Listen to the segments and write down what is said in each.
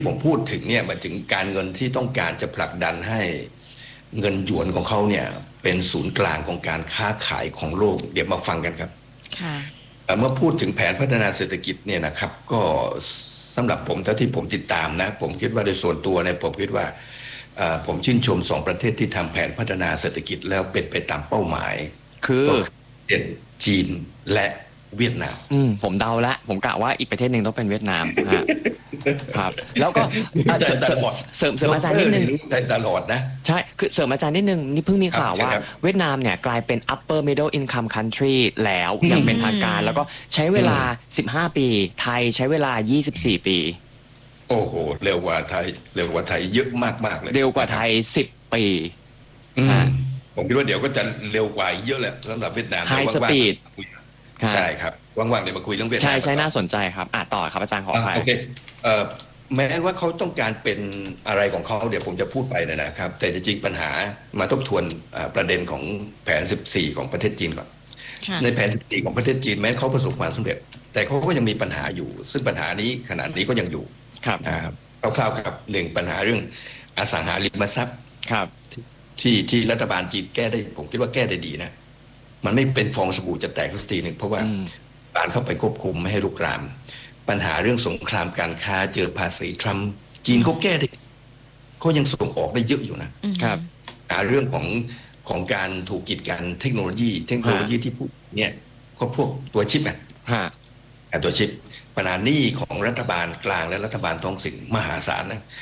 ผมพูดถึงเนี่ยหมายถึงการเงินที่ต้องการจะผลักดันให้เงินหยวนของเขาเนี่ยเป็นศูนย์กลางของการค้าขายของโลกเดี๋ยวมาฟังกันครับค่ะเมื่อพูดถึงแผนพัฒนาเศรษฐกิจเนี่ยนะครับก็สำหรับผมเท่าที่ผมติดตามนะผมคิดว่าโดยส่วนตัวเนี่ยผมคิดว่าผมชื่นชมสองประเทศที่ทำแผนพัฒนาเศรษฐกิจแล้วเป็นไปตามเป้าหมายคือก็คือประเทศจีนและเวียดนามผมเดาละผมกะว่าอีกประเทศหนึ่งต้องเป็นเวียดนามฮะครับแล้วก็เสริมอาจารย์นิดนึงได้ตลอดนะใช่คือเสริมอาจารย์นิดนึงนี่เพิ่งมีข่าวว่าเวียดนามเนี่ยกลายเป็น upper middle income country แล้วอย่างเป็นทางการแล้วก็ใช้เวลา15ปีไทยใช้เวลา24ปีโอ้โหเร็วกว่าไทยเยอะมากๆเลยเร็วกว่าไทย10ปีผมคิดว่าเดี๋ยวก็จะเร็วกว่าเยอะแหละสำหรับเวียดนาม high speed ใช่ครับว่างๆเดี๋ยวมาคุยเรื่องเวียดนามใช่น่าสนใจครับต่อครับอาจารย์ขออภัยโอเคแม้ว่าเขาต้องการเป็นอะไรของเขาเดี๋ยวผมจะพูดไปนะครับแต่จริงๆปัญหามาทบทวนประเด็นของแผน14ของประเทศจีนก่อนในแผน14ของประเทศจีนแม้เขาประสบความสำเร็จแต่เขาก็ยังมีปัญหาอยู่ซึ่งปัญหานี้ขณะนี้ก็ยังอยู่ครับคร่าวๆครับหนึ่งปัญหาเรื่องอสังหาริมทรัพย์ครับที่รัฐบาลจีนแก้ได้ผมคิดว่าแก้ได้ดีนะมันไม่เป็นฟองสบู่จะแตกสักทีหนึ่งเพราะว่าการเข้าไปควบคุมไม่ให้ลุกลามปัญหาเรื่องสงครามการค้าเจอภาษีทรัมป์จีนเขาแก้ได้เขายังส่งออกได้เยอะอยู่นะครับเรื่องของการถูกกีดกันเทคโนโลยีที่พูดเนี่ยก็พวกตัวชิปตัวชิปปัญหาหนี้ของรัฐบาลกลางและรัฐบาลท้องถิ่นมหาศาลนะ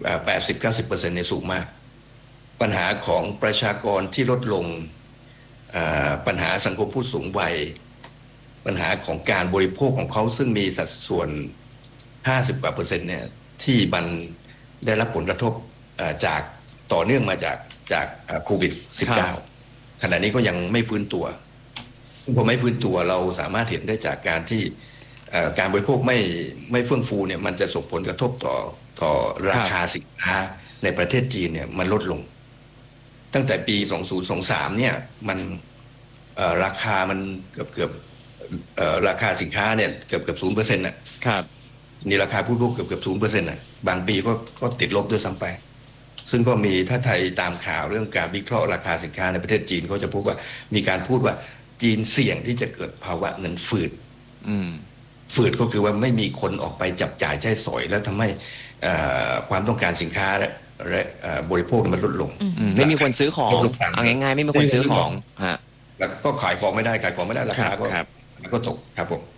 80-90%เนี่ยสูงมากปัญหาของประชากรที่ลดลงปัญหาสังคมผู้สูงวัยปัญหาของการบริโภคของเขาซึ่งมีสัดส่วน50%กว่าเนี่ยที่มันได้รับผลกระทบจากต่อเนื่องมาจากโควิด -19 ขณะนี้ก็ยังไม่ฟื้นตัวพอไม่ฟื้นตัวเราสามารถเห็นได้จากการที่การบริโภคไม่เฟื่องฟูเนี่ยมันจะส่งผลกระทบต่อราคาสินค้าในประเทศจีนเนี่ยมันลดลงตั้งแต่ปี2023เนี่ยมันราคามันเกือบราคาสินค้าเนี่ยเกือบ 0% นะครับนี่ราคาผู้บริโภคเกือบ 0% บางปีก็ติดลบด้วยซ้ำไปซึ่งก็มีถ้าไทยตามข่าวเรื่องการวิเคราะห์ราคาสินค้าในประเทศจีนเขาจะพูดว่ามีการพูดว่าจีนเสี่ยงที่จะเกิดภาวะเงินฝืดก็คือว่าไม่มีคนออกไปจับจ่ายใช้สอยแล้วทำให้ความต้องการสินค้าและบริโภคมันลดลงไม่มีคนซื้อของเอาง่ายๆไม่มีคนซื้อของแล้วก็ขายของไม่ได้ราคาก็ตกครับผม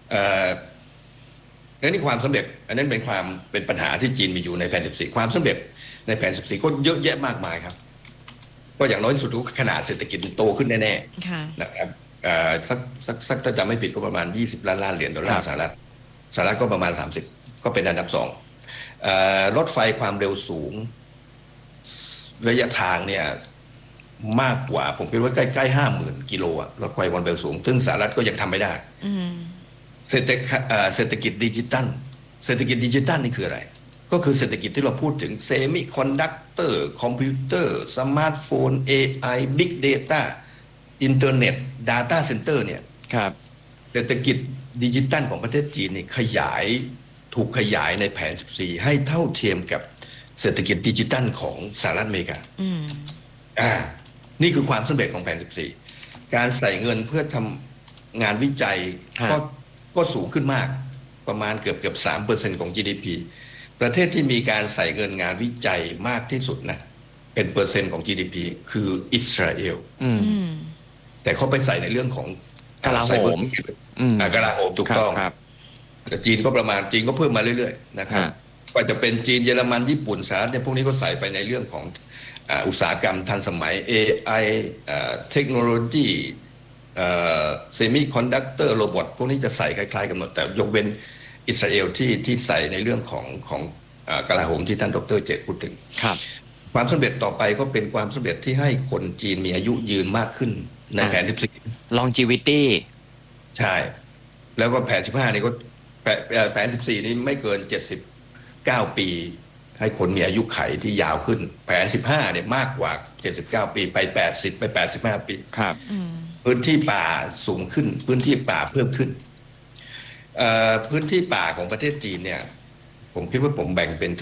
และนี่ความสำเร็จอันนั้นเป็นปัญหาที่จีนมีอยู่ในแผน14ความสำเร็จในแผน14ก็เยอะแยะมากมายครับก็อย่างน้อยที่สุดขนาดเศรษฐกิจโตขึ้นแน่ๆนะครับสักถ้าจำไม่ผิดก็ประมาณ20 ล้านเหรียญดอลลาร์สหรัฐก็ประมาณ30ก็เป็นอันดับ2รถไฟความเร็วสูงระยะทางเนี่ยมากกว่าผมคิดว่าใกล้ๆ 50,000 กิโลรถไฟความเร็วสูงซึ่งสหรัฐก็ยังทำไม่ได้เศรษฐกิจดิจิตัลนี่คืออะไรก็คือเศรษฐกิจที่เราพูดถึงเซมิคอนดักเตอร์คอมพิวเตอร์สมาร์ทโฟน AI Big Data อินเทอร์เน็ต Data Center เนี่ยเศรษฐกิจดิจิตัลของประเทศจีนนี่ถูกขยายในแผน14ให้เท่าเทียมกับเศรษฐกิจดิจิตัลของสหรัฐอเมริกานี่คือความสำเร็จของแผน14การใส่เงินเพื่อทำงานวิจัยก็สูงขึ้นมากประมาณเกือบ 3% ของ GDP ประเทศที่มีการใส่เงินงานวิจัยมากที่สุดนะเป็นเปอร์เซ็นต์ของ GDP คืออิสราเอลแต่เขาไปใส่ในเรื่องของกลาโหมถูกต้องแต่จีนก็เพิ่มมาเรื่อยๆนะครับก็จะเป็นจีนเยอรมันญี่ปุ่นสหรัฐเนี่ยพวกนี้ก็ใส่ไปในเรื่องของอุตสาหกรรมทันสมัย AI เทคโนโลยีเซมิคอนดักเตอร์โรบอทพวกนี้จะใส่คล้ายๆกันหมดแต่ยกเว้นอิสราเอลที่ใส่ในเรื่องของกลาโหมที่ท่านดร.เจตพูดถึงความสำเร็จต่อไปก็เป็นความสำเร็จที่ให้คนจีนมีอายุยืนมากขึ้นในแผน14 longevity ใช่แล้วก็แผน15นี่ก็แผน14นี้ไม่เกิน79 ปีให้คนมีอายุไขที่ยาวขึ้นแผน15เนี่ยมากกว่า79 ปีไป80ไป85 ปีครับพื้นที่ป่าสูงขึ้นพื้นที่ป่าเพิ่มขึ้นพื้นที่ป่าของประเทศจีนเนี่ยผมคิดว่าผมแบ่งเป็น